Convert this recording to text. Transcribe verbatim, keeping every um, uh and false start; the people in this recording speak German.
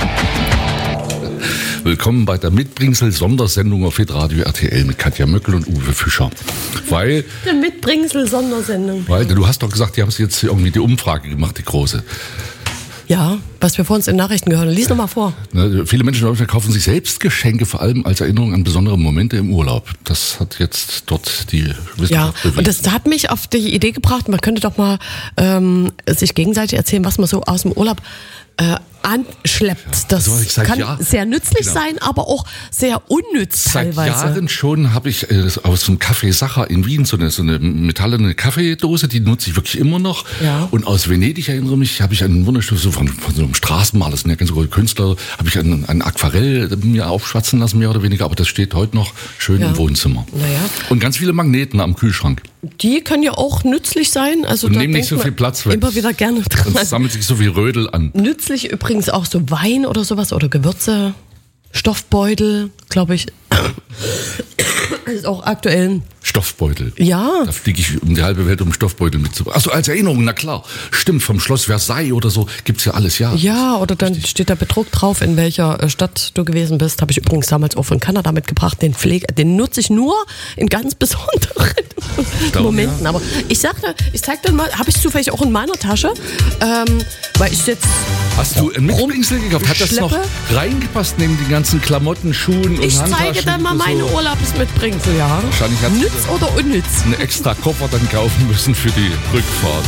Willkommen bei der Mitbringsel-Sondersendung auf Hitradio R T L mit Katja Möckel und Uwe Fischer. Weil, der Mitbringsel-Sondersendung. Weil, du hast doch gesagt, die haben jetzt irgendwie die Umfrage gemacht, die große. Ja, was wir vor uns in Nachrichten gehört haben. Lies noch mal vor. Ne, viele Menschen kaufen sich selbst Geschenke, vor allem als Erinnerung an besondere Momente im Urlaub. Das hat jetzt dort die Wissenschaft Ja, bewegt. und das hat mich auf die Idee gebracht, man könnte doch mal ähm, sich gegenseitig erzählen, was man so aus dem Urlaub äh, anschleppt. Das also ich sag, kann ja, sehr nützlich genau. sein, aber auch sehr unnütz Seit teilweise. Jahren schon habe ich äh, aus dem Café Sacher in Wien so eine, so eine metallene Kaffeedose, die nutze ich wirklich immer noch. Ja. Und aus Venedig, ich erinnere mich, habe ich einen wunderschönen, so von, von so einem Straßenmaler, das sind ja ganz große Künstler, habe ich ein, ein Aquarell mir aufschwatzen lassen, mehr oder weniger, aber das steht heute noch schön Ja. im Wohnzimmer. Naja. Und ganz viele Magneten am Kühlschrank. Die können ja auch nützlich sein. Also Und da nehmen nicht denkt so man viel Platz weg. Immer wieder gerne dran. Sonst sammelt sich so viel Rödel an. Nützlich übrigens auch so Wein oder sowas oder Gewürze, Stoffbeutel, glaube ich. Das ist auch aktuell. Stoffbeutel. Ja. Da fliege ich um die halbe Welt, um Stoffbeutel mitzubringen. Achso, als Erinnerung, na klar. Stimmt, vom Schloss Versailles oder so gibt's ja alles, ja. Ja, oder dann steht da Bedruck drauf, in welcher äh, Stadt du gewesen bist. Habe ich übrigens damals auch von Kanada mitgebracht. Den Pflege, den nutze ich nur in ganz besonderen Darum, Momenten. ja. Aber ich sagte, ich zeig dir mal, habe ich zufällig auch in meiner Tasche, ähm, weil ich jetzt. Hast du ein Mitbringsel gekauft? Hat das noch schleppe? reingepasst neben den ganzen Klamotten, Schuhen und Ich Handtaschen? zeige dann mal und so? meine Urlaubsmitbringsel, ja. Wahrscheinlich hat sie Nütz oder unnütz? einen extra Koffer dann kaufen müssen für die Rückfahrt.